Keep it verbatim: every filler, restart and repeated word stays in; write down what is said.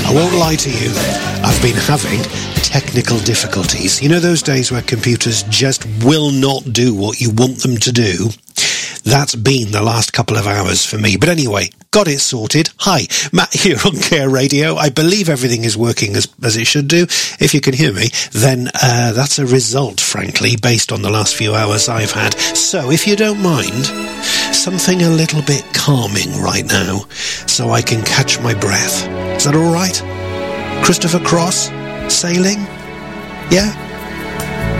I won't lie to you, I've been having technical difficulties. You know those days where computers just will not do what you want them to do? That's been the last couple of hours for me. But anyway, got it sorted. Hi, Matt here on Care Radio. I believe everything is working as, as it should do. If you can hear me, then uh, that's a result, frankly, based on the last few hours I've had. So, if you don't mind, something a little bit calming right now, so I can catch my breath. Is that all right? Christopher Cross, sailing? Yeah?